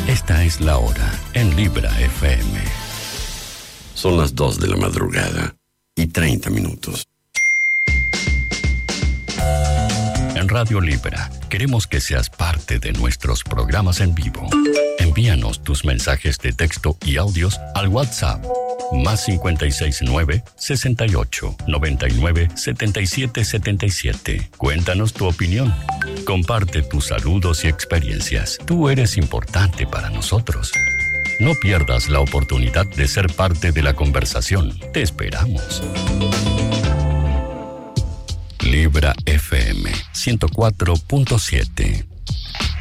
Esta es la hora en Libra FM. Son las 2 de la madrugada y 30 minutos. En Radio Libra, queremos que seas parte de nuestros programas en vivo. Envíanos tus mensajes de texto y audios al WhatsApp más 569 68 99 77 77. Cuéntanos tu opinión. Comparte tus saludos y experiencias. Tú eres importante para nosotros. No pierdas la oportunidad de ser parte de la conversación. Te esperamos. Libra FM 104.7.